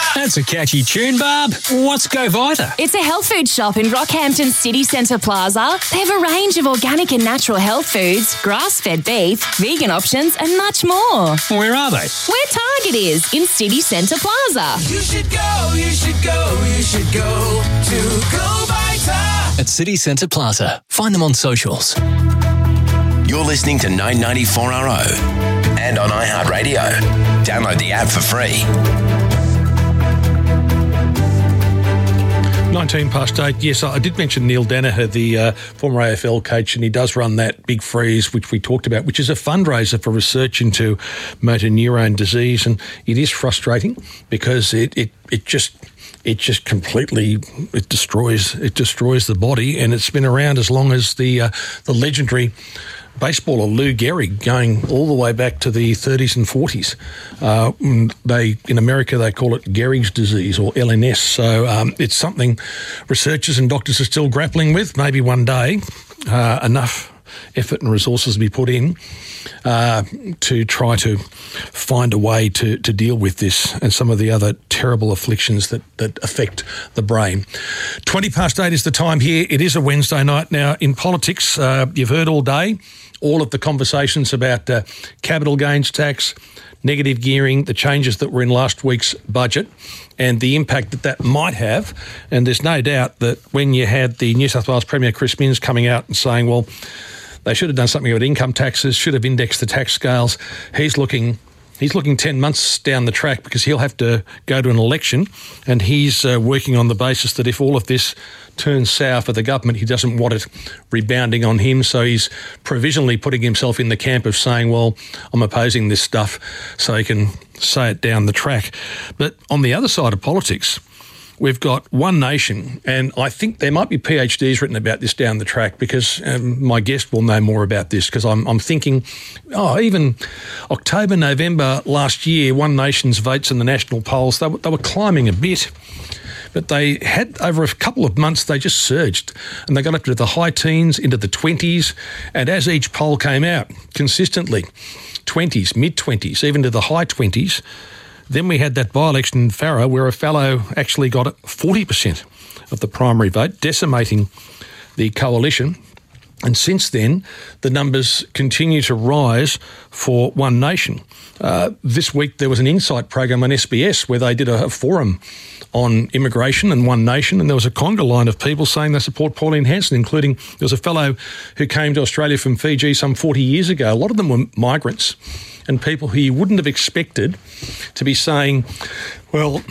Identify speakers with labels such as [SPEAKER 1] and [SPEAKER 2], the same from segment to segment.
[SPEAKER 1] That's a catchy tune, Barb. What's Go Vita?
[SPEAKER 2] It's a health food shop in Rockhampton City Centre Plaza. They have a range of organic and natural health foods, grass-fed beef, vegan options and much more.
[SPEAKER 1] Where are they?
[SPEAKER 2] Where Target is, in City Centre Plaza.
[SPEAKER 3] You should go, you should go, you should go to Go Vita.
[SPEAKER 1] At City Centre Plaza. Find them on socials.
[SPEAKER 4] You're listening to 990.4RO and on iHeartRadio. Download the app for free.
[SPEAKER 5] 8:19. Yes, I did mention Neil Danaher, the former AFL coach, and he does run that Big Freeze, which we talked about, which is a fundraiser for research into motor neurone disease. And it is frustrating because it just completely destroys the body, and it's been around as long as the legendary baseballer Lou Gehrig, going all the way back to the 30s and 40s. In America they call it Gehrig's disease, or LNS. So it's something researchers and doctors are still grappling with. Maybe one day enough effort and resources to be put in to try to find a way to deal with this and some of the other terrible afflictions that affect the brain. 8:20 is the time here. It is a Wednesday night. Now, in politics, you've heard all day all of the conversations about capital gains tax, negative gearing, the changes that were in last week's budget and the impact that might have. And there's no doubt that when you had the New South Wales Premier Chris Minns coming out and saying, well, they should have done something about income taxes, should have indexed the tax scales. He's looking 10 months down the track because he'll have to go to an election, and he's working on the basis that if all of this turns sour for the government, he doesn't want it rebounding on him. So he's provisionally putting himself in the camp of saying, well, I'm opposing this stuff so he can say it down the track. But on the other side of politics, we've got One Nation, and I think there might be PhDs written about this down the track because my guest will know more about this, because I'm thinking, even October, November last year, One Nation's votes in the national polls, they were climbing a bit, but they had, over a couple of months, they just surged and they got up to the high teens, into the 20s, and as each poll came out, consistently 20s, mid-20s, even to the high 20s. Then we had that by-election in Farrer where a fellow actually got 40% of the primary vote, decimating the coalition. And since then, the numbers continue to rise for One Nation. This week there was an insight program on SBS where they did a forum on immigration and One Nation, and there was a conga line of people saying they support Pauline Hanson, including there was a fellow who came to Australia from Fiji some 40 years ago. A lot of them were migrants and people who you wouldn't have expected to be saying, well,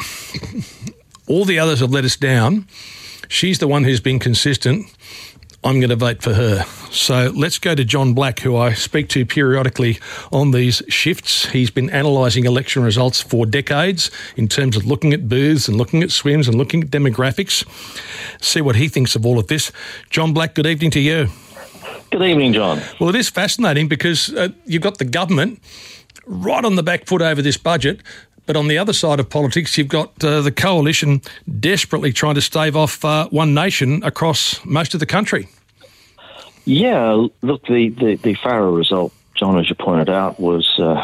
[SPEAKER 5] all the others have let us down. She's the one who's been consistent. I'm going to vote for her. So let's go to John Black, who I speak to periodically on these shifts. He's been analysing election results for decades in terms of looking at booths and looking at swims and looking at demographics. See what he thinks of all of this. John Black, good evening to you.
[SPEAKER 6] Good evening, John.
[SPEAKER 5] Well, it is fascinating because you've got the government right on the back foot over this budget, but on the other side of politics, you've got the coalition desperately trying to stave off One Nation across most of the country. Yeah,
[SPEAKER 6] look, the Farrer result, John, as you pointed out, was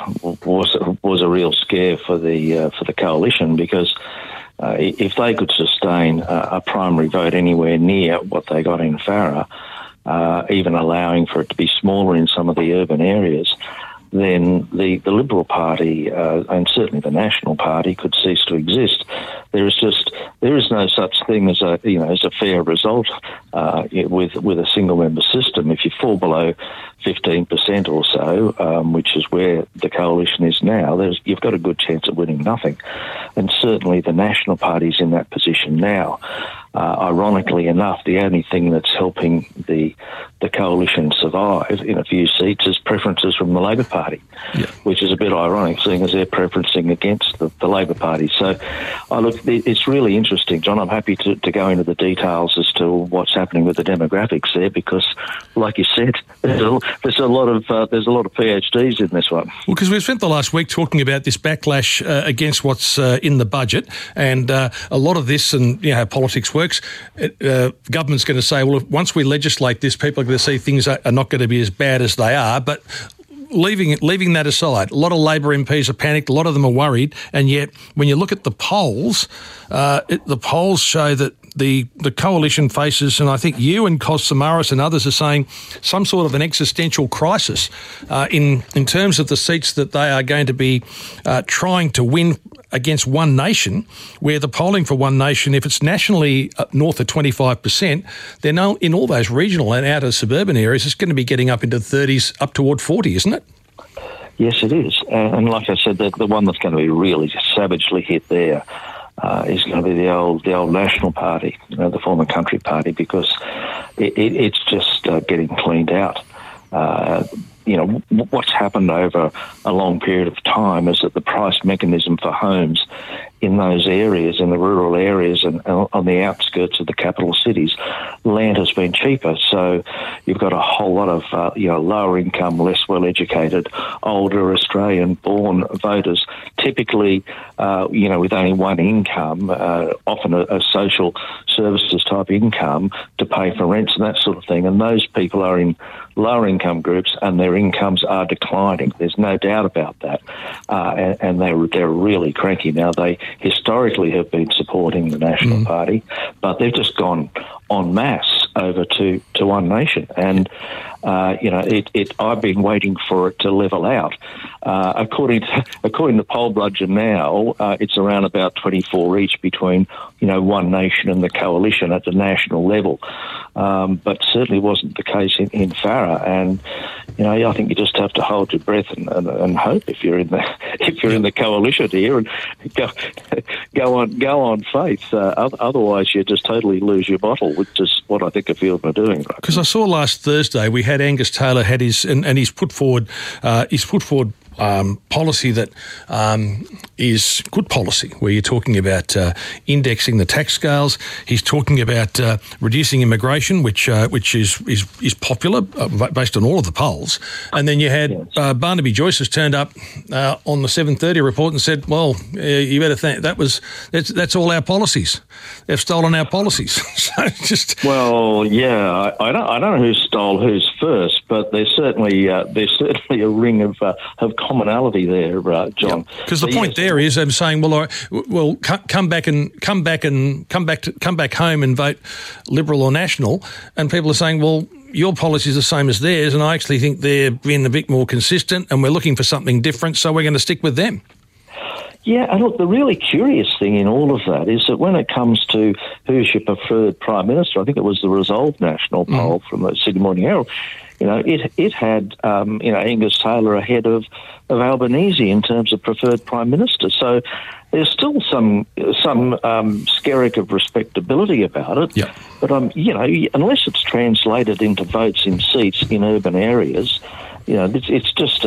[SPEAKER 6] a real scare for the coalition, because if they could sustain a primary vote anywhere near what they got in Farrer, even allowing for it to be smaller in some of the urban areas, then the Liberal Party and certainly the National Party could cease to exist. There is no such thing as a fair result with a single member system. If you fall below 15% or so, which is where the coalition is now, you've got a good chance of winning nothing. And certainly the National Party's in that position now. Ironically enough, the only thing that's helping the coalition survive in a few seats is preferences from the Labor Party, which is a bit ironic, seeing as they're preferencing against the Labor Party. So, it's really interesting, John. I'm happy to go into the details as to what's happening with the demographics there, because, like you said, there's a lot of PhDs in this one. Well, because we've spent the last week talking about this backlash against what's in the budget, and a lot of this, and how politics works. Government's going to say, well, once we legislate this, people are going to see things are not going to be as bad as they are. But
[SPEAKER 5] leaving that aside, a lot of Labor MPs are panicked, a lot of them are worried, and yet when you look at the polls, the polls show that the coalition faces, and I think you and Kos Samaras and others are saying, some sort of an existential crisis in terms of the seats that they are going to be trying to win against One Nation, where the polling for One Nation, if it's nationally north of 25%, then in all those regional and outer suburban areas, it's going to be getting up into the 30s, up toward 40, isn't it?
[SPEAKER 6] Yes, it is. And like I said, the one that's going to be really savagely hit there is going to be the old National Party, the former Country Party, because it's just getting cleaned out. What's happened over a long period of time is that the price mechanism for homes in those areas, in the rural areas and on the outskirts of the capital cities, land has been cheaper. So you've got a whole lot of, lower income, less well-educated, older Australian-born voters, typically, with only one income, often a social services type income to pay for rents and that sort of thing. And those people are in lower income groups and their incomes are declining. There's no doubt about that. And they're really cranky now. They historically have been supporting the National Party, but they've just gone en masse over to One Nation. And, I've been waiting for it to level out. According to Poll Bludgeon now, it's around about 24 each between, One Nation and the coalition at the national level. But certainly wasn't the case in Farrer. And, I think you just have to hold your breath and hope if you're in the coalition here and go on faith. Otherwise, you just totally lose your bottle, which is what I think a few of them are doing.
[SPEAKER 5] Because I saw last Thursday we had Angus Taylor had his and he's put forward policy that is good policy, where you're talking about indexing the tax scales. He's talking about reducing immigration, which is popular based on all of the polls. And then you had Barnaby Joyce has turned up on the 7:30 report and said, "Well, you better think that's all our policies. They've stolen our policies." So just I don't know who stole whose first, but there's certainly a ring of commonality there, John. Because the point there is, I'm saying, well, come back home and vote Liberal or National, and people are saying, well, your policy is the same as theirs, and I actually think they're being a bit more consistent, and we're looking for something different, so we're going to stick with them.
[SPEAKER 6] Yeah, and look, the really curious thing in all of that is that when it comes to who's your preferred Prime Minister, I think it was the Resolve National poll from the Sydney Morning Herald, it had, Angus Taylor ahead of Albanese in terms of preferred Prime Minister. So there's still some skerrick of respectability about it. Yeah. But, unless it's translated into votes in seats in urban areas, it's just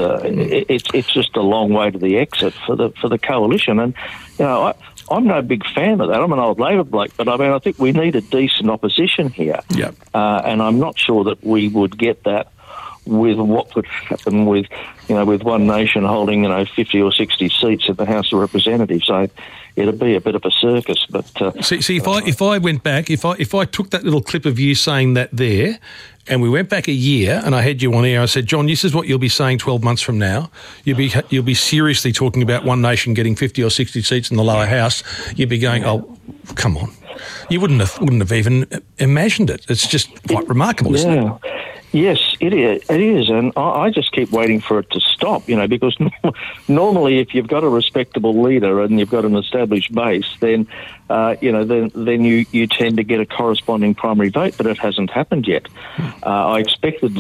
[SPEAKER 6] a long way to the exit for the coalition. And, I'm no big fan of that. I'm an old Labor bloke, but I think we need a decent opposition here. Yeah. And I'm not sure that we would get that with what would happen with One Nation holding, 50 or 60 seats in the House of Representatives. So it'd be a bit of a circus. But
[SPEAKER 5] see, if I went back, if I took that little clip of you saying that there, and we went back a year, and I had you on air, I said, John, this is what you'll be saying 12 months from now. You'll be seriously talking about One Nation getting 50 or 60 seats in the lower house. You'd be going, oh, come on. You wouldn't have even imagined it. It's just quite remarkable, isn't it?
[SPEAKER 6] Yes, it is, and I just keep waiting for it to stop, because normally if you've got a respectable leader and you've got an established base, then, then you tend to get a corresponding primary vote, but it hasn't happened yet. I expected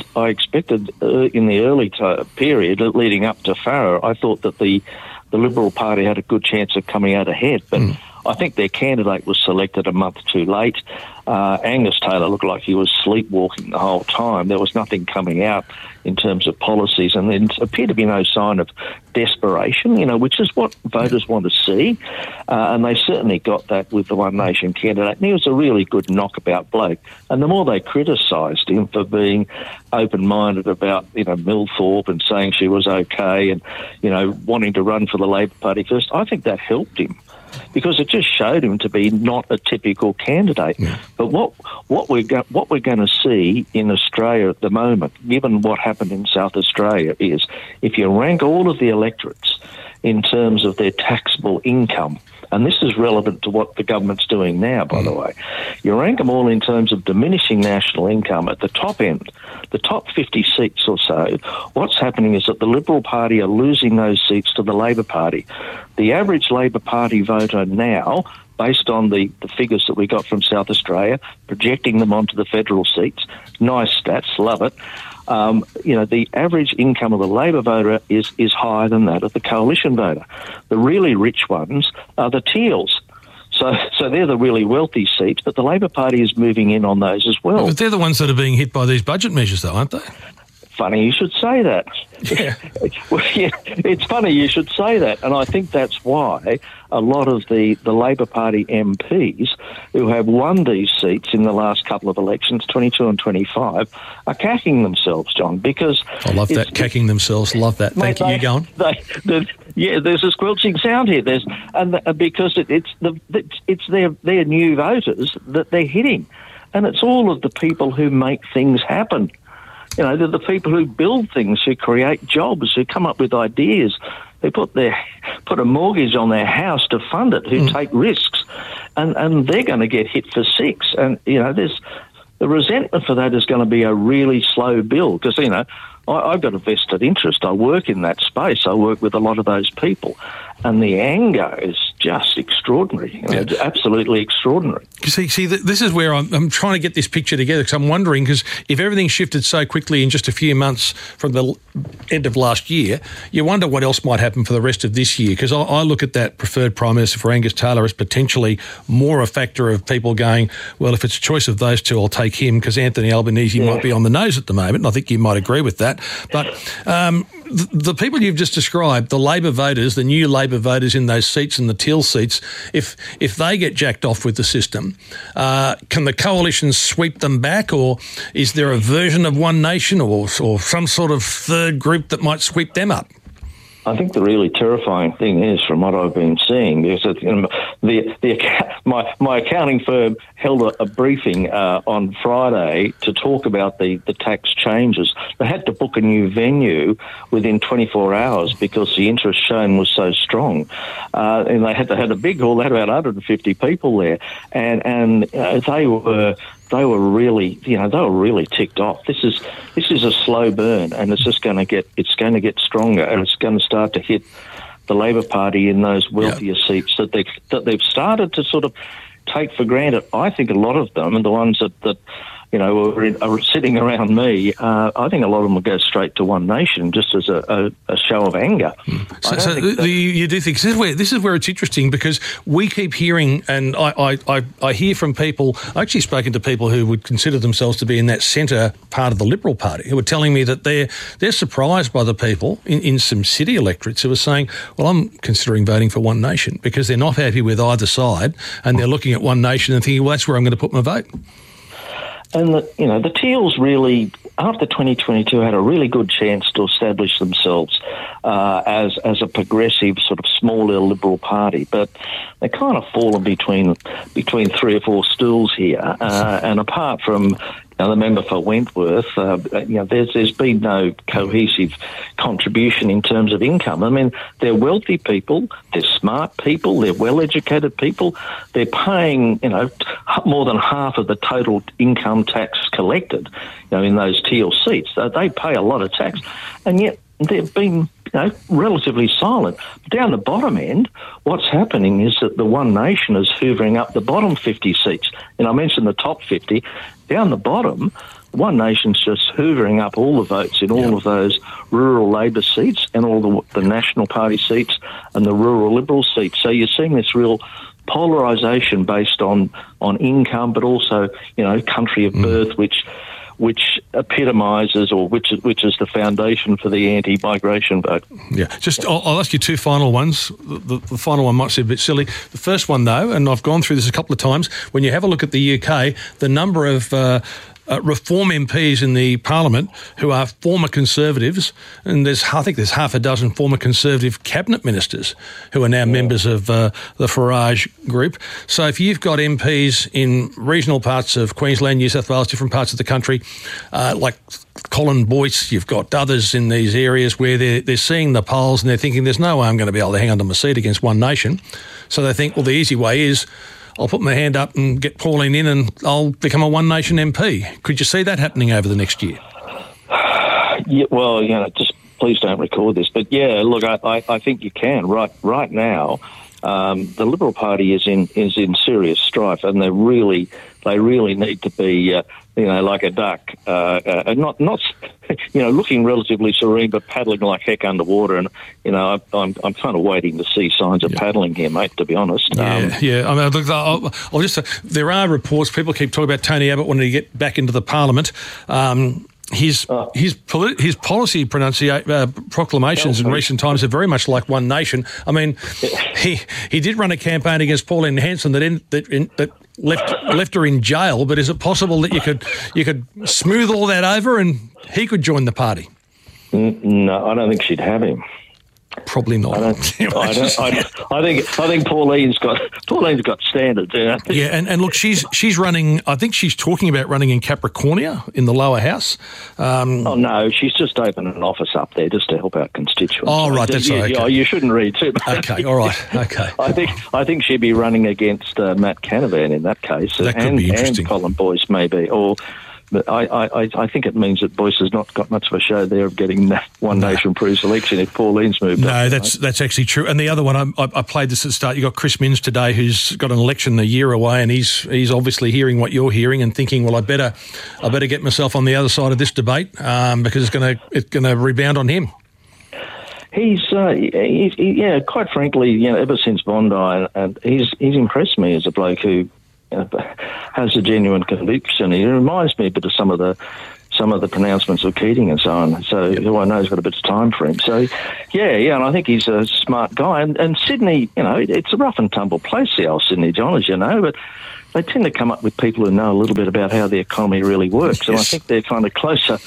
[SPEAKER 6] in the early period leading up to Farrer, I thought that the Liberal Party had a good chance of coming out ahead, but I think their candidate was selected a month too late. Angus Taylor looked like he was sleepwalking the whole time. There was nothing coming out in terms of policies, and there appeared to be no sign of desperation, which is what voters want to see. And they certainly got that with the One Nation candidate. And he was a really good knockabout bloke. And the more they criticised him for being open-minded about, Millthorpe and saying she was okay and, wanting to run for the Labor Party first, I think that helped him. because it just showed him to be not a typical candidate.
[SPEAKER 5] Yeah.
[SPEAKER 6] But what we're going to see in Australia at the moment, given what happened in South Australia, is if you rank all of the electorates in terms of their taxable income, and this is relevant to what the government's doing now, by the way, you rank them all in terms of diminishing national income at the top end, the top 50 seats or so. What's happening is that the Liberal Party are losing those seats to the Labor Party. The average Labor Party voter now, based on the figures that we got from South Australia, projecting them onto the federal seats, nice stats, love it. The average income of the Labor voter is higher than that of the coalition voter. The really rich ones are the Teals. So they're the really wealthy seats, but the Labor Party is moving in on those as well.
[SPEAKER 5] But they're the ones that are being hit by these budget measures, though, aren't they?
[SPEAKER 6] Funny you should say that.
[SPEAKER 5] Yeah.
[SPEAKER 6] Well, yeah, it's funny you should say that, and I think that's why a lot of the Labor Party MPs who have won these seats in the last couple of elections, 22 and 25, are cacking themselves, John, because...
[SPEAKER 5] I love that, cacking themselves, love that. Thank you, you go on.
[SPEAKER 6] There's a squelching sound here. Because it's their new voters that they're hitting, and it's all of the people who make things happen. You know, they're the people who build things, who create jobs, who come up with ideas, who put a mortgage on their house to fund it, who take risks, and they're going to get hit for six. And, you know, the resentment for that is going to be a really slow build because, you know, I've got a vested interest. I work in that space. I work with a lot of those people. And the anger is just extraordinary. You know, it's absolutely extraordinary.
[SPEAKER 5] See, this is where I'm trying to get this picture together because I'm wondering, because if everything shifted so quickly in just a few months from the end of last year, you wonder what else might happen for the rest of this year. Because I look at that preferred Prime Minister for Angus Taylor as potentially more a factor of people going, well, if it's a choice of those two, I'll take him because Anthony Albanese might be on the nose at the moment. And I think you might agree with that. But the people you've just described, the Labor voters, the new Labor voters in those seats and the Teal seats, if they get jacked off with the system, can the coalition sweep them back, or is there a version of One Nation or some sort of third group that might sweep them up?
[SPEAKER 6] I think the really terrifying thing is, from what I've been seeing, is that my accounting firm held a briefing on Friday to talk about the tax changes. They had to book a new venue within 24 hours because the interest shown was so strong, and they had a big hall. They had about 150 people there, and they were really ticked off. This is a slow burn, and it's going to get stronger, and it's going to start to hit the Labor Party in those wealthier seats that they've started to sort of take for granted. I think a lot of them, and the ones that you know are sitting around me, I think a lot of them will go straight to One Nation just as a show of anger.
[SPEAKER 5] You do think this is where it's interesting, because we keep hearing, and I hear from people. I actually spoken to people who would consider themselves to be in that centre part of the Liberal Party, who were telling me that they're surprised by the people in some city electorates who are saying, well, I'm considering voting for One Nation, because they're not happy with either side, and they're looking at One Nation and thinking, well, that's where I'm going to put my vote.
[SPEAKER 6] And the Teals really, after 2022, had a really good chance to establish themselves as a progressive sort of small L Liberal Party, but they kind of fallen between 3 or 4 stools here. And apart from the member for Wentworth, there's been no cohesive contribution in terms of income. I mean, they're wealthy people, they're smart people, they're well-educated people. They're paying, more than half of the total income tax collected, in those Teal seats. They pay a lot of tax, and yet they've been, relatively silent. Down the bottom end, what's happening is that the One Nation is hoovering up the bottom 50 seats. And I mentioned the top 50. Down the bottom, One Nation's just hoovering up all the votes in all of those rural Labor seats and all the National Party seats and the rural Liberal seats. So you're seeing this real polarisation based on income, but also, country of birth, which epitomises, or which is the foundation for the anti-migration vote.
[SPEAKER 5] Yeah, I'll ask you 2 final ones. The final one might seem a bit silly. The first one, though, and I've gone through this a couple of times, when you have a look at the UK, the number of Reform MPs in the Parliament who are former Conservatives, and I think there's half a dozen former Conservative cabinet ministers who are now members of the Farage group. So if you've got MPs in regional parts of Queensland, New South Wales, different parts of the country, like Colin Boyce, you've got others in these areas where they're seeing the polls and they're thinking there's no way I'm going to be able to hang on to my seat against One Nation. So they think, well, the easy way is I'll put my hand up and get Pauline in and I'll become a One Nation MP. Could you see that happening over the next year?
[SPEAKER 6] Yeah, well, just please don't record this. But, yeah, look, I think you can. Right now, the Liberal Party is in serious strife, and they really need to be, like a duck, not looking relatively serene, but paddling like heck underwater. And I'm kind of waiting to see signs of paddling here, mate. To be honest.
[SPEAKER 5] Yeah. I mean, look, I'll just. There are reports. People keep talking about Tony Abbott wanting to get back into the Parliament. His policy proclamations in recent times are very much like One Nation. I mean, he did run a campaign against Pauline Hanson that left her in jail. But is it possible that you could smooth all that over and he could join the party?
[SPEAKER 6] No, I don't think she'd have him.
[SPEAKER 5] Probably not.
[SPEAKER 6] I think Pauline's got standards.
[SPEAKER 5] Yeah, and look, she's running. I think she's talking about running in Capricornia in the lower house.
[SPEAKER 6] No, she's just opened an office up there just to help out constituents.
[SPEAKER 5] Oh, right, that's right. Okay.
[SPEAKER 6] You shouldn't read too much.
[SPEAKER 5] Okay, all right, okay.
[SPEAKER 6] I think she'd be running against Matt Canavan in that case.
[SPEAKER 5] That could be interesting.
[SPEAKER 6] And Colin Boyce maybe, But I think it means that Boyce has not got much of a show there of getting that One Nation pre-selection if Pauline's moved up.
[SPEAKER 5] No, that's actually true. And the other one, I played this at the start. You got Chris Minns today, who's got an election a year away, and he's obviously hearing what you're hearing and thinking, well, I better get myself on the other side of this debate because it's gonna rebound on him.
[SPEAKER 6] He's quite frankly, ever since Bondi, and he's impressed me as a bloke who has a genuine conviction. He reminds me a bit of some of the pronouncements of Keating and so on. So who I know has got a bit of time for him. So and I think he's a smart guy. And Sydney, it's a rough and tumble place, the old Sydney, John, as you know, but they tend to come up with people who know a little bit about how the economy really works. Yes. And I think they're kind of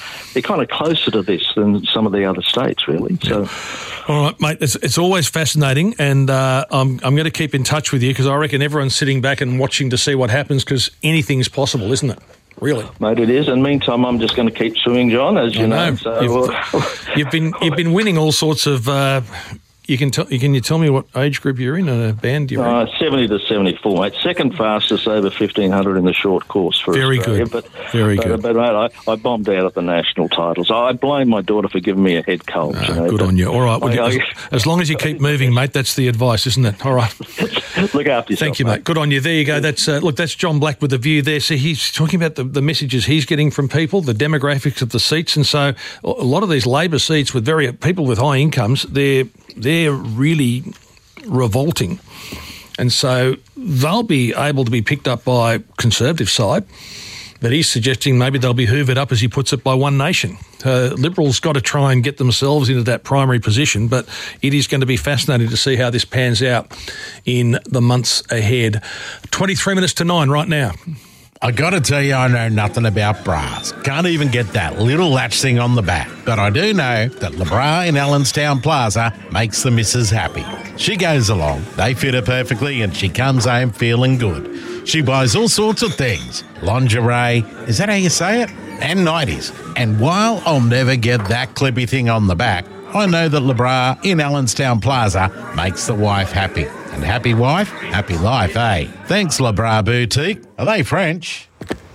[SPEAKER 6] closer to this than some of the other states, really. So.
[SPEAKER 5] All right, mate, it's always fascinating, and I'm going to keep in touch with you because I reckon everyone's sitting back and watching to see what happens because anything's possible, isn't it? Really,
[SPEAKER 6] mate, it is. And meantime, I'm just going to keep swimming, John, as you know. So,
[SPEAKER 5] you've been winning all sorts of. Can you tell me what age group you're in? A band you're in?
[SPEAKER 6] 70 to 74, mate. Second fastest over 1,500 in the short course for
[SPEAKER 5] Very
[SPEAKER 6] Australia.
[SPEAKER 5] good. Very good.
[SPEAKER 6] But mate, I bombed out at the national titles. I blame my daughter for giving me a head cold.
[SPEAKER 5] Good on you. All right. As long as you keep moving, mate, that's the advice, isn't it? All right.
[SPEAKER 6] Look after yourself.
[SPEAKER 5] Thank you, mate. Good on you. There you go. That's John Black with The View there. So he's talking about the messages he's getting from people, the demographics of the seats. And so a lot of these Labor seats with people with high incomes, they're really revolting. And so they'll be able to be picked up by Conservative side, but he's suggesting maybe they'll be hoovered up, as he puts it, by One Nation. Liberals got to try and get themselves into that primary position, but it is going to be fascinating to see how this pans out in the months ahead. 23 minutes to 9 right now.
[SPEAKER 7] I got to tell you, I know nothing about bras. Can't even get that little latch thing on the back. But I do know that LeBra in Allenstown Plaza makes the missus happy. She goes along, they fit her perfectly, and she comes home feeling good. She buys all sorts of things. Lingerie, is that how you say it? And 90s. And while I'll never get that clippy thing on the back, I know that LeBra in Allenstown Plaza makes the wife happy. And happy wife, happy life, eh? Thanks, LeBra Boutique. Are they French?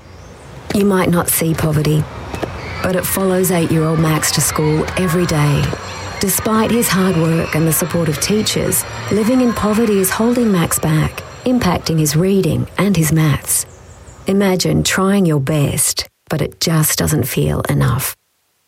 [SPEAKER 8] You might not see poverty, but it follows 8-year-old Max to school every day. Despite his hard work and the support of teachers, living in poverty is holding Max back, impacting his reading and his maths. Imagine trying your best, but it just doesn't feel enough.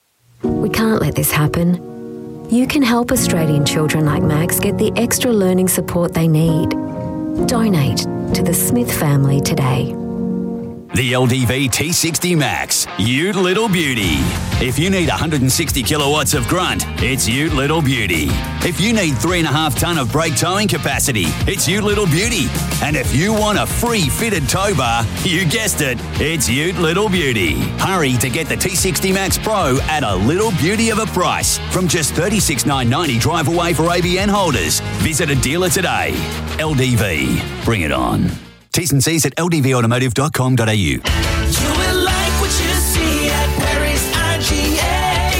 [SPEAKER 8] We can't let this happen. You can help Australian children like Max get the extra learning support they need. Donate to the Smith family today.
[SPEAKER 9] The LDV T60 Max, Ute Little Beauty. If you need 160 kilowatts of grunt, it's Ute Little Beauty. If you need 3.5 tonne of brake towing capacity, it's Ute Little Beauty. And if you want a free fitted tow bar, you guessed it, it's Ute Little Beauty. Hurry to get the T60 Max Pro at a little beauty of a price from just $36,990 drive away for ABN holders. Visit a dealer today. LDV, bring it on. T's and C's at ldvautomotive.com.au.
[SPEAKER 3] You will like what you see at Perry's IGA.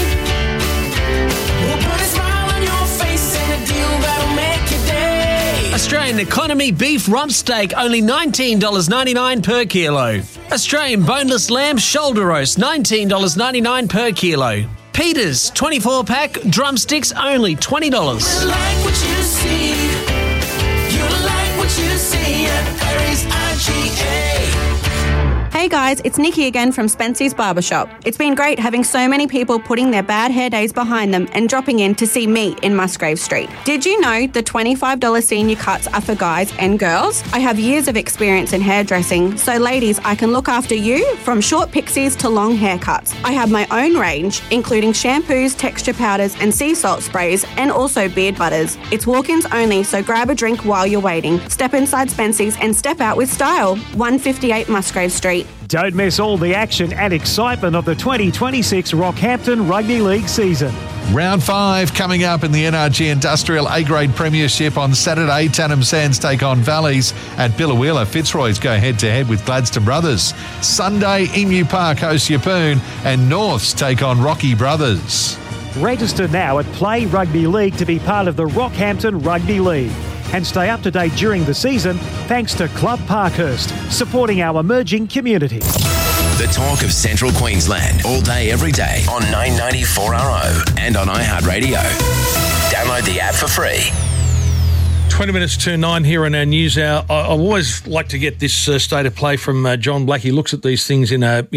[SPEAKER 3] We'll put a smile on your face and a deal that'll make your day.
[SPEAKER 10] Australian economy beef rump steak, only $19.99 per kilo. Australian boneless lamb shoulder roast, $19.99 per kilo. Peters 24-pack drumsticks, only $20.
[SPEAKER 3] You like what you see. You like what you see at Perry's IGA.
[SPEAKER 11] Hey guys, it's Nikki again from Spency's Barbershop. It's been great having so many people putting their bad hair days behind them and dropping in to see me in Musgrave Street. Did you know the $25 senior cuts are for guys and girls? I have years of experience in hairdressing, so ladies, I can look after you from short pixies to long haircuts. I have my own range, including shampoos, texture powders and sea salt sprays, and also beard butters. It's walk-ins only, so grab a drink while you're waiting. Step inside Spency's and step out with style. 158 Musgrave Street.
[SPEAKER 12] Don't miss all the action and excitement of the 2026 Rockhampton Rugby League season.
[SPEAKER 13] Round 5 coming up in the NRG Industrial A-Grade Premiership on Saturday. Tannum Sands take on Valleys at Billawheeler. Fitzroy's go head-to-head with Gladstone Brothers. Sunday, Emu Park hosts Yeppoon and Norths take on Rocky Brothers.
[SPEAKER 12] Register now at Play Rugby League to be part of the Rockhampton Rugby League. And stay up to date during the season thanks to Club Parkhurst, supporting our emerging community.
[SPEAKER 4] The talk of Central Queensland, all day, every day on 994RO and on iHeartRadio. Download the app for free.
[SPEAKER 5] 20 minutes to 9 here in our news hour. I always like to get this state of play from John Black. He looks at these things in a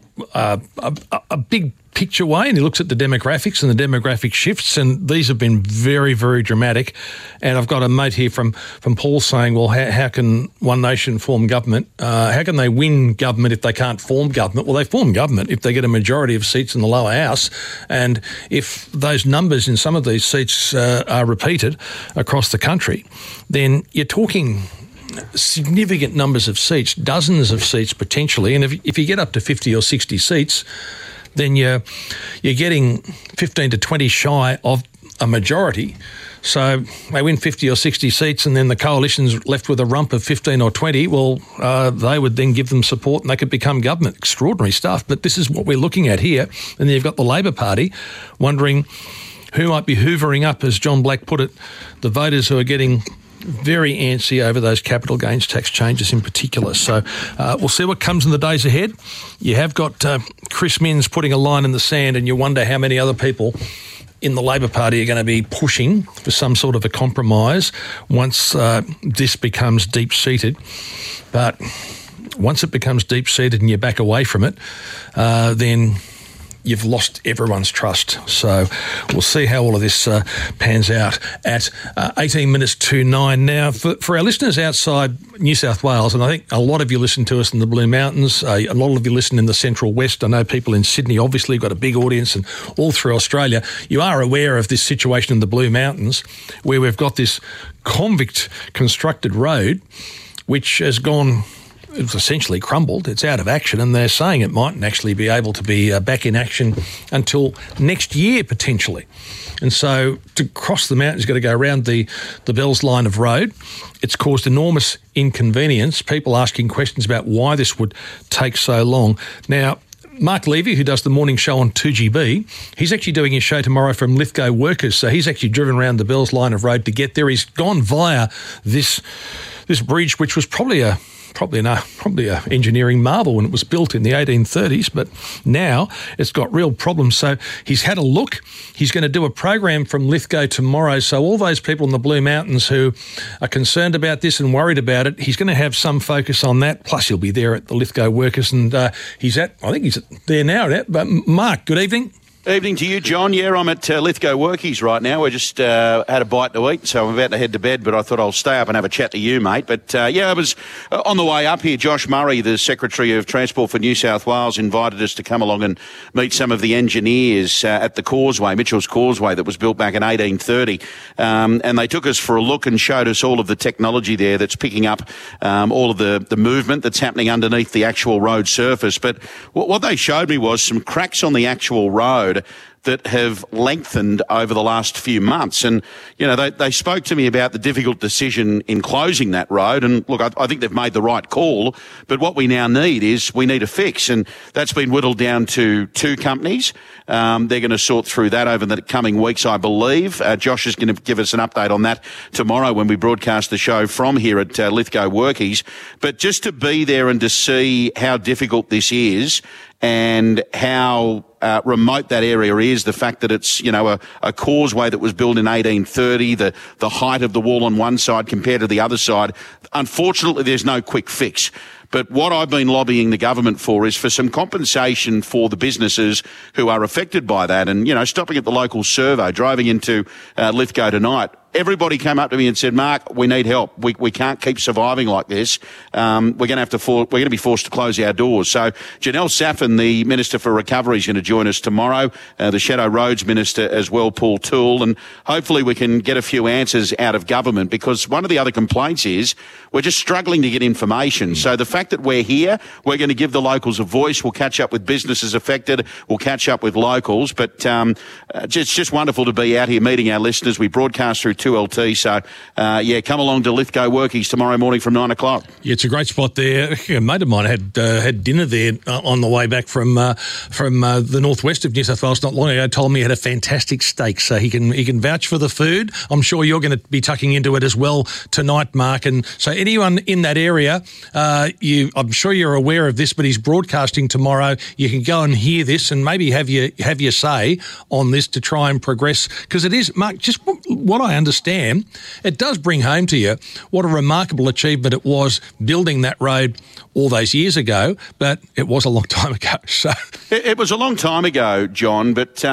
[SPEAKER 5] big picture way, and he looks at the demographics and the demographic shifts, and these have been very, very dramatic. And I've got a mate here from Paul saying, well, how can One Nation form government? How can they win government if they can't form government? Well, they form government if they get a majority of seats in the lower house, and if those numbers in some of these seats are repeated across the country, then you're talking significant numbers of seats, dozens of seats potentially, and if you get up to 50 or 60 seats, then you're getting 15 to 20 shy of a majority. So they win 50 or 60 seats and then the coalition's left with a rump of 15 or 20. Well, they would then give them support and they could become government. Extraordinary stuff. But this is what we're looking at here. And then you've got the Labor Party wondering who might be hoovering up, as John Black put it, the voters who are getting very antsy over those capital gains tax changes in particular. So we'll see what comes in the days ahead. You have got Chris Minns putting a line in the sand, and you wonder how many other people in the Labor Party are going to be pushing for some sort of a compromise once this becomes deep-seated. But once it becomes deep-seated and you back away from it, then you've lost everyone's trust. So we'll see how all of this pans out at 18 minutes to 9 now. For our listeners outside New South Wales, and I think a lot of you listen to us in the Blue Mountains, a lot of you listen in the Central West. I know people in Sydney obviously got a big audience, and all through Australia. You are aware of this situation in the Blue Mountains where we've got this convict constructed road which has gone... It's essentially crumbled. It's out of action, and they're saying it mightn't actually be able to be back in action until next year, potentially. And so to cross the mountain, you've got to go around the Bells line of road. It's caused enormous inconvenience, people asking questions about why this would take so long. Now, Mark Levy, who does the morning show on 2GB, he's actually doing his show tomorrow from Lithgow Workers, so he's actually driven around the Bells line of road to get there. He's gone via this bridge, which was probably a engineering marvel when it was built in the 1830s, but now it's got real problems. So he's had a look. He's going to do a program from Lithgow tomorrow. So all those people in the Blue Mountains who are concerned about this and worried about it, he's going to have some focus on that. Plus he'll be there at the Lithgow Workers, and I think he's there now. But Mark, good evening.
[SPEAKER 14] Evening to you, John. Yeah, I'm at Lithgow Workies right now. We just had a bite to eat, so I'm about to head to bed, but I thought I'll stay up and have a chat to you, mate. But yeah, I was on the way up here. Josh Murray, the Secretary of Transport for New South Wales, invited us to come along and meet some of the engineers at the Causeway, Mitchell's Causeway, that was built back in 1830. And they took us for a look and showed us all of the technology there that's picking up all of the movement that's happening underneath the actual road surface. But what they showed me was some cracks on the actual road that have lengthened over the last few months. And, you know, they spoke to me about the difficult decision in closing that road. And look, I think they've made the right call, but what we now need is we need a fix. And that's been whittled down to 2 companies. They're going to sort through that over the coming weeks, I believe. Josh is going to give us an update on that tomorrow when we broadcast the show from here at Lithgow Workies. But just to be there and to see how difficult this is and how remote that area is, the fact that it's, you know, a causeway that was built in 1830, the height of the wall on one side compared to the other side. Unfortunately, there's no quick fix. But what I've been lobbying the government for is for some compensation for the businesses who are affected by that. And, you know, stopping at the local servo, driving into Lithgow tonight, everybody came up to me and said, Mark, we need help. We can't keep surviving like this. We're going to be forced to close our doors. So Janelle Saffin, the Minister for Recovery, is going to join us tomorrow. The Shadow Roads Minister as well, Paul Toole, and hopefully we can get a few answers out of government, because one of the other complaints is we're just struggling to get information. So the fact that we're here, we're going to give the locals a voice. We'll catch up with businesses affected. We'll catch up with locals. But it's just wonderful to be out here meeting our listeners. We broadcast through 2LT. So, yeah, come along to Lithgow Workies tomorrow morning from 9 o'clock.
[SPEAKER 5] Yeah, it's a great spot there. A mate of mine had dinner there on the way back from the northwest of New South Wales not long ago. Told me he had a fantastic steak, so he can vouch for the food. I'm sure you're going to be tucking into it as well tonight, Mark. And so anyone in that area, I'm sure you're aware of this, but he's broadcasting tomorrow. You can go and hear this and maybe have your say on this to try and progress, because it is, Mark, just what I understand, it does bring home to you what a remarkable achievement it was building that road all those years ago, but it was a long time ago. So
[SPEAKER 14] it was a long time ago, John, but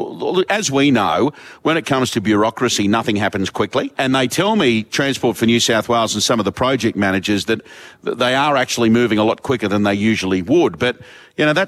[SPEAKER 14] as we know, when it comes to bureaucracy, nothing happens quickly. And they tell me, Transport for New South Wales and some of the project managers, that they are actually moving a lot quicker than they usually would. But you know,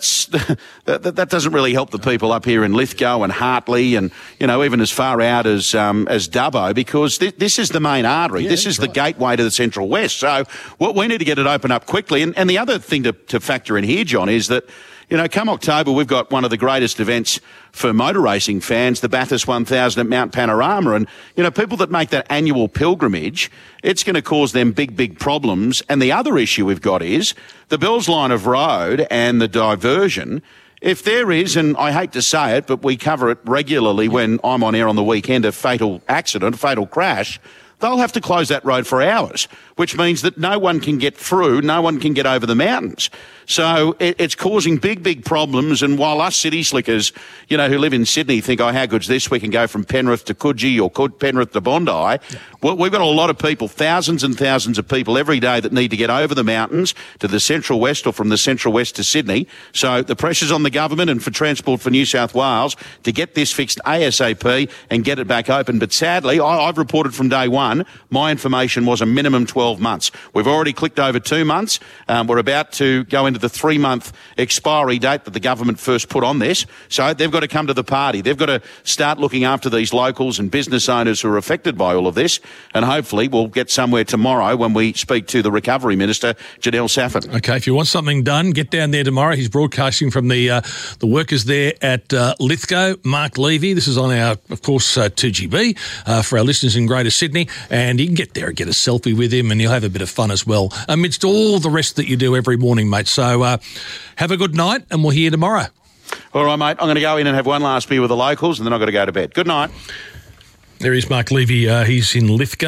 [SPEAKER 14] that doesn't really help the people up here in Lithgow and Hartley and, you know, even as far out as Dubbo, because this is the main artery. Yeah, this is the gateway to the Central West. So we need to get it open up quickly. And the other thing to factor in here, John, is that, you know, come October, we've got one of the greatest events for motor racing fans, the Bathurst 1000 at Mount Panorama. And, you know, people that make that annual pilgrimage, it's going to cause them big problems. And the other issue we've got is the Bells Line of Road and the diversion. If there is, and I hate to say it, but we cover it regularly when I'm on air on the weekend, a fatal accident, a fatal crash, they'll have to close that road for hours, which means that no one can get through, no one can get over the mountains. So it's causing big problems. And while us city slickers, you know, who live in Sydney think, oh, how good's this? We can go from Penrith to Coogee or Penrith to Bondi. Well, we've got a lot of people, thousands and thousands of people every day that need to get over the mountains to the Central West or from the Central West to Sydney. So the pressure's on the government and for Transport for New South Wales to get this fixed ASAP and get it back open. But sadly, I've reported from day one, my information was a minimum 12 months. We've already clicked over 2 months. We're about to go into the 3-month expiry date that the government first put on this. So they've got to come to the party. They've got to start looking after these locals and business owners who are affected by all of this. And hopefully we'll get somewhere tomorrow when we speak to the Recovery Minister, Janelle Saffin.
[SPEAKER 5] Okay, if you want something done, get down there tomorrow. He's broadcasting from the workers there at Lithgow. Mark Levy. This is on our, of course, 2GB for our listeners in Greater Sydney. And you can get there and get a selfie with him and you'll have a bit of fun as well, amidst all the rest that you do every morning, mate. So have a good night and we'll hear you tomorrow.
[SPEAKER 14] All right, mate. I'm going to go in and have one last beer with the locals and then I've got to go to bed. Good night.
[SPEAKER 5] There is Mark Levy. He's in Lithgow.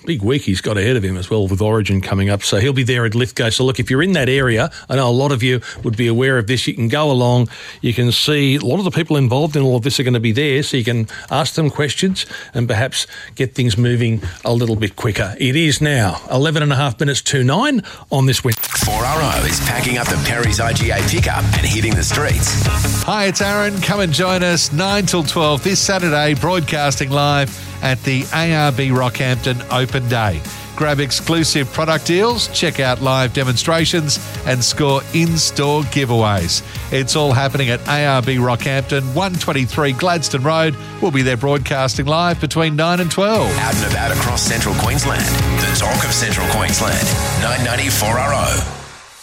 [SPEAKER 5] big week he's got ahead of him as well with Origin coming up. So he'll be there at Lithgow. So look, if you're in that area, I know a lot of you would be aware of this. You can go along. You can see a lot of the people involved in all of this are going to be there, so you can ask them questions and perhaps get things moving a little bit quicker. It is now 11 and a half minutes to 9 on this Wednesday.
[SPEAKER 4] 4RO is packing up the Perry's IGA pickup and hitting the streets.
[SPEAKER 13] Hi, it's Aaron. Come and join us 9 till 12 this Saturday, broadcasting live at the ARB Rockhampton Open Day. Grab exclusive product deals, check out live demonstrations and score in-store giveaways. It's all happening at ARB Rockhampton, 123 Gladstone Road. We'll be there broadcasting live between 9 and 12.
[SPEAKER 4] Out and about across Central Queensland. The talk of Central Queensland. 990 4RO.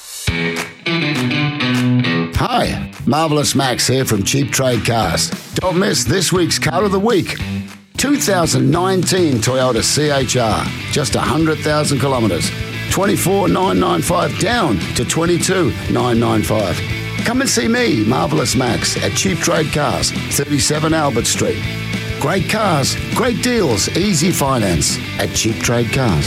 [SPEAKER 15] Hi, Marvellous Max here from Cheap Trade Cars. Don't miss this week's Car of the Week. 2019 Toyota CHR, just 100,000 kilometres. 24,995 down to 22,995. Come and see me, Marvellous Max, at Cheap Trade Cars, 37 Albert Street. Great cars, great deals, easy finance at Cheap Trade Cars.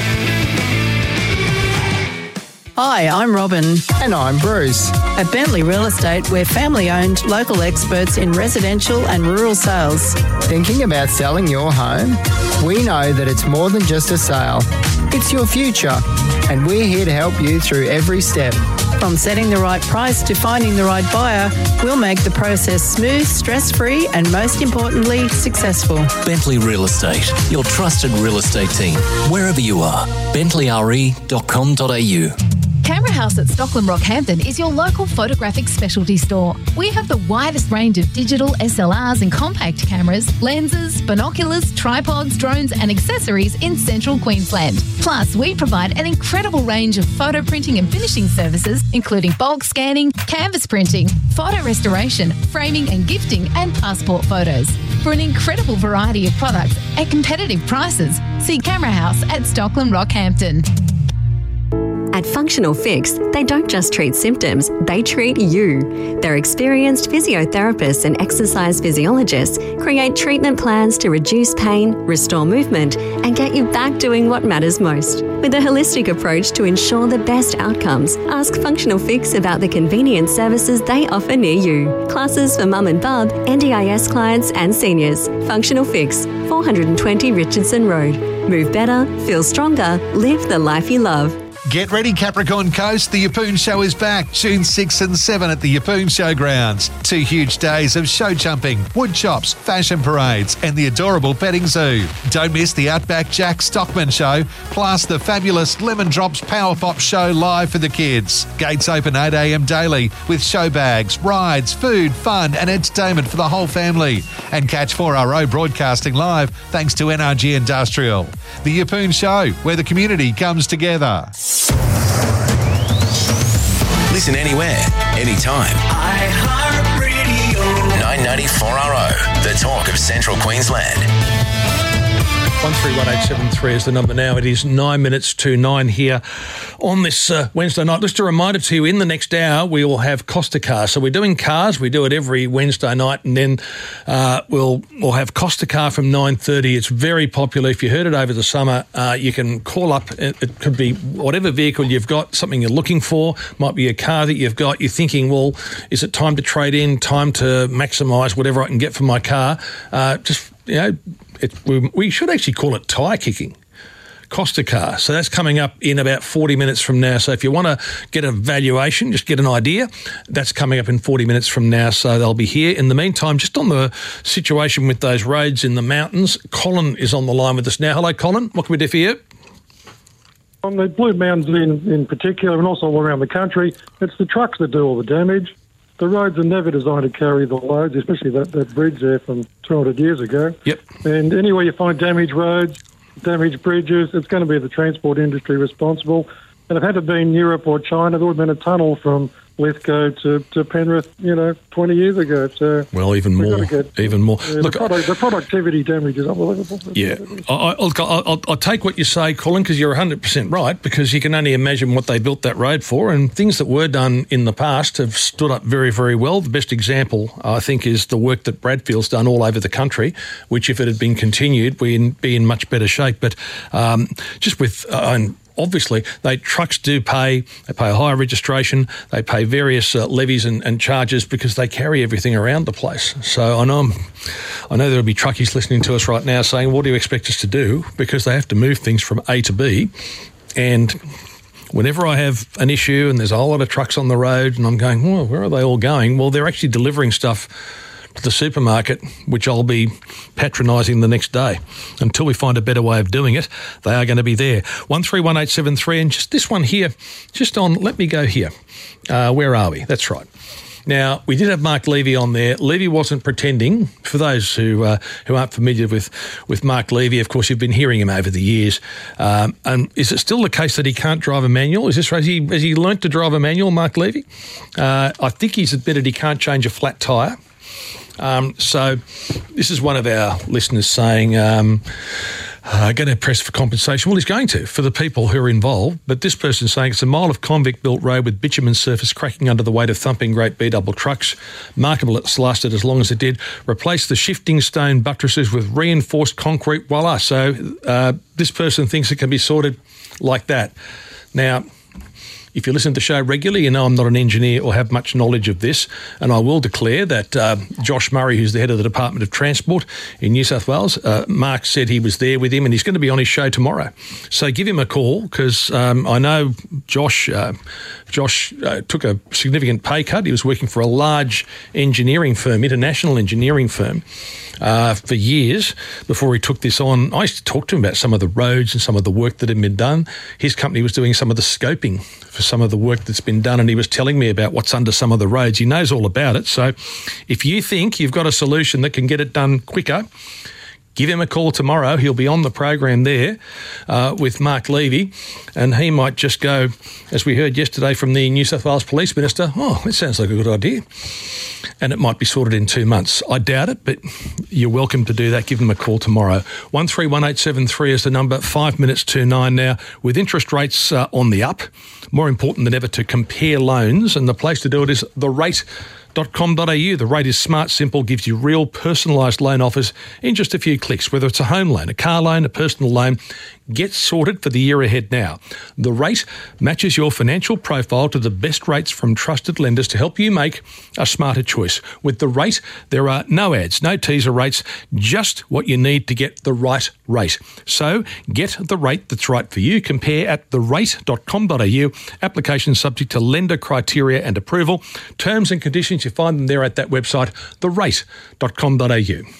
[SPEAKER 16] Hi, I'm Robin.
[SPEAKER 17] And I'm Bruce.
[SPEAKER 16] At Bentley Real Estate, we're family-owned, local experts in residential and rural sales.
[SPEAKER 17] Thinking about selling your home? We know that it's more than just a sale. It's your future, and we're here to help you through every step.
[SPEAKER 16] From setting the right price to finding the right buyer, we'll make the process smooth, stress-free, and most importantly, successful.
[SPEAKER 1] Bentley Real Estate, your trusted real estate team, wherever you are. bentleyre.com.au.
[SPEAKER 18] Camera House at Stockland Rockhampton is your local photographic specialty store. We have the widest range of digital SLRs and compact cameras, lenses, binoculars, tripods, drones and accessories in central Queensland. Plus, we provide an incredible range of photo printing and finishing services, including bulk scanning, canvas printing, photo restoration, framing and gifting, and passport photos. For an incredible variety of products at competitive prices, see Camera House at Stockland Rockhampton.
[SPEAKER 8] At Functional Fix, they don't just treat symptoms, they treat you. Their experienced physiotherapists and exercise physiologists create treatment plans to reduce pain, restore movement, and get you back doing what matters most. With a holistic approach to ensure the best outcomes, ask Functional Fix about the convenient services they offer near you. Classes for mum and bub, NDIS clients and seniors. Functional Fix, 420 Richardson Road. Move better, feel stronger, live the life you love.
[SPEAKER 13] Get ready, Capricorn Coast. The Yeppoon Show is back June 6 and 7 at the Yeppoon Showgrounds. 2 huge days of show jumping, wood chops, fashion parades and the adorable petting zoo. Don't miss the Outback Jack Stockman Show, plus the fabulous Lemon Drops Power Pop Show live for the kids. Gates open 8 a.m. daily with show bags, rides, food, fun and entertainment for the whole family. And catch 4RO broadcasting live thanks to NRG Industrial. The Yeppoon Show, where the community comes together.
[SPEAKER 4] Listen anywhere, anytime.
[SPEAKER 3] iHeartRadio.
[SPEAKER 4] 990 4RO, the talk of Central Queensland.
[SPEAKER 5] 131873 is the number now. It is 9 minutes to 9 here on this Wednesday night. Just a reminder to you, in the next hour, we will have Costa Car. So we're doing cars. We do it every Wednesday night, and then we'll have Costa Car from 9:30. It's very popular. If you heard it over the summer, you can call up. It could be whatever vehicle you've got, something you're looking for. Might be a car that you've got. You're thinking, well, is it time to trade in, time to maximise whatever I can get for my car? We should actually call it tyre kicking. Costa Car. So that's coming up in about 40 minutes from now. So if you want to get a valuation, just get an idea, that's coming up in 40 minutes from now. So they'll be here. In the meantime, just on the situation with those roads in the mountains, Colin is on the line with us now. Hello, Colin. What can we do for you?
[SPEAKER 19] On the Blue Mountains in particular, and also all around the country, it's the trucks that do all the damage. The roads are never designed to carry the loads, especially that bridge there from 200 years ago.
[SPEAKER 5] Yep.
[SPEAKER 19] And anywhere you find damaged roads, damaged bridges, it's going to be the transport industry responsible. And if it had to be in Europe or China, there would have been a tunnel from Lithgow to Penrith, 20 years ago. So
[SPEAKER 5] well, even more. Look,
[SPEAKER 19] the productivity damage is unbelievable.
[SPEAKER 5] Yeah, I'll take what you say, Colin, because you're 100% right, because you can only imagine what they built that road for, and things that were done in the past have stood up very, very well. The best example, I think, is the work that Bradfield's done all over the country, which, if it had been continued, we'd be in much better shape. But just with... obviously, trucks do pay. They pay a higher registration. They pay various levies and charges because they carry everything around the place. So I know there'll be truckies listening to us right now saying, what do you expect us to do? Because they have to move things from A to B. And whenever I have an issue and there's a whole lot of trucks on the road and I'm going, well, where are they all going? Well, they're actually delivering stuff to the supermarket, which I'll be patronising the next day. Until we find a better way of doing it, they are going to be there. 131873, and just this one here, let me go here. Where are we? That's right. Now, we did have Mark Levy on there. Levy wasn't pretending. For those who aren't familiar with Mark Levy, of course, you've been hearing him over the years. And is it still the case that he can't drive a manual? Has he learnt to drive a manual, Mark Levy? I think he's admitted he can't change a flat tyre. So this is one of our listeners saying, going to press for compensation. Well, he's going to, for the people who are involved. But this person's saying it's a mile of convict-built road with bitumen surface cracking under the weight of thumping great B-double trucks. Remarkable it's lasted as long as it did. Replace the shifting stone buttresses with reinforced concrete. Voila. So this person thinks it can be sorted like that. Now, if you listen to the show regularly, you know I'm not an engineer or have much knowledge of this, and I will declare that Josh Murray, who's the head of the Department of Transport in New South Wales, Mark said he was there with him and he's going to be on his show tomorrow. So give him a call, because I know Josh took a significant pay cut. He was working for a large engineering firm, international engineering firm, for years before he took this on. I used to talk to him about some of the roads and some of the work that had been done. His company was doing some of the scoping for some of the work that's been done, and he was telling me about what's under some of the roads. He knows all about it. So if you think you've got a solution that can get it done quicker, give him a call tomorrow. He'll be on the program there with Mark Levy, and he might just go, as we heard yesterday from the New South Wales Police Minister, oh, it sounds like a good idea. And it might be sorted in 2 months. I doubt it, but you're welcome to do that. Give them a call tomorrow. 131873 is the number, 5 minutes to 9 now. With interest rates on the up, more important than ever to compare loans, and the place to do it is therate.com.au. The rate is smart, simple, gives you real personalised loan offers in just a few clicks, whether it's a home loan, a car loan, a personal loan. Get sorted for the year ahead now. The Rate matches your financial profile to the best rates from trusted lenders to help you make a smarter choice. With The Rate, there are no ads, no teaser rates, just what you need to get the right rate. So get the rate that's right for you. Compare at therate.com.au. Application subject to lender criteria and approval. Terms and conditions, you find them there at that website, therate.com.au.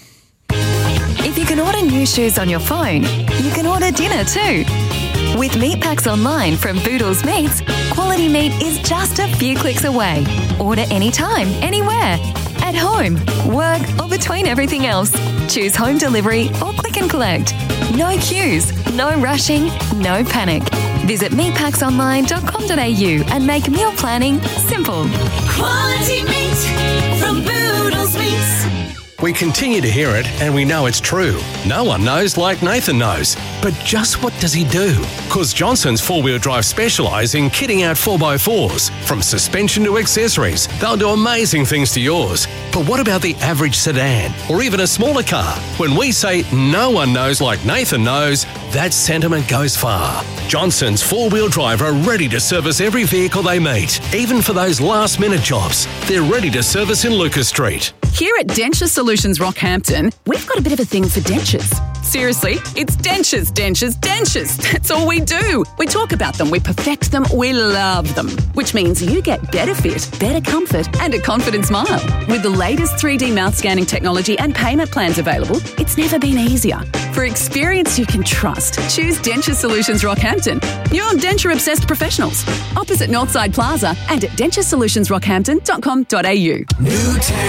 [SPEAKER 20] If you can order new shoes on your phone, you can order dinner too. With Meat Packs Online from Boodles Meats, quality meat is just a few clicks away. Order anytime, anywhere. At home, work, or between everything else. Choose home delivery or click and collect. No queues, no rushing, no panic. Visit meatpacksonline.com.au and make meal planning simple.
[SPEAKER 3] Quality meat from Boodles Meats.
[SPEAKER 1] We continue to hear it, and we know it's true. No one knows like Nathan knows. But just what does he do? Because Johnson's four-wheel drive specialise in kitting out 4x4s. From suspension to accessories, they'll do amazing things to yours. But what about the average sedan, or even a smaller car? When we say no one knows like Nathan knows, that sentiment goes far. Johnson's four-wheel drive are ready to service every vehicle they meet, even for those last-minute jobs. They're ready to service in Lucas Street.
[SPEAKER 21] Here at Denture Solutions Rockhampton, we've got a bit of a thing for dentures. Seriously, it's dentures, dentures, dentures. That's all we do. We talk about them, we perfect them, we love them. Which means you get better fit, better comfort, and a confident smile. With the latest 3D mouth scanning technology and payment plans available, it's never been easier. For experience you can trust, choose Denture Solutions Rockhampton. You're denture-obsessed professionals. Opposite Northside Plaza and at denturesolutionsrockhampton.com.au.